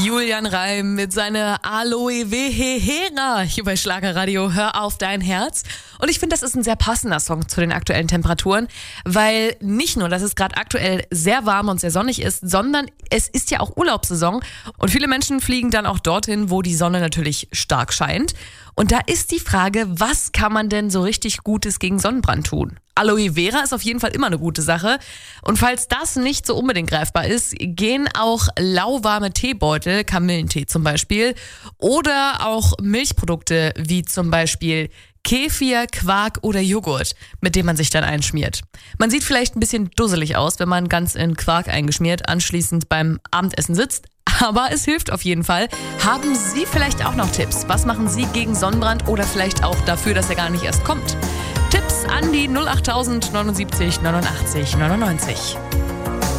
Julian Reim mit seiner Aloe Vera hier bei Schlagerradio. Hör auf dein Herz. Und ich finde, das ist ein sehr passender Song zu den aktuellen Temperaturen, weil nicht nur, dass es gerade aktuell sehr warm und sehr sonnig ist, sondern es ist ja auch Urlaubssaison und viele Menschen fliegen dann auch dorthin, wo die Sonne natürlich stark scheint. Und da ist die Frage, was kann man denn so richtig Gutes gegen Sonnenbrand tun? Aloe Vera ist auf jeden Fall immer eine gute Sache. Und falls das nicht so unbedingt greifbar ist, gehen auch lauwarme Teebeutel, Kamillentee zum Beispiel, oder auch Milchprodukte wie zum Beispiel Kefir, Quark oder Joghurt, mit dem man sich dann einschmiert. Man sieht vielleicht ein bisschen dusselig aus, wenn man ganz in Quark eingeschmiert anschließend beim Abendessen sitzt. Aber es hilft auf jeden Fall. Haben Sie vielleicht auch noch Tipps? Was machen Sie gegen Sonnenbrand oder vielleicht auch dafür, dass er gar nicht erst kommt? Tipps an die 08000 79 89 99.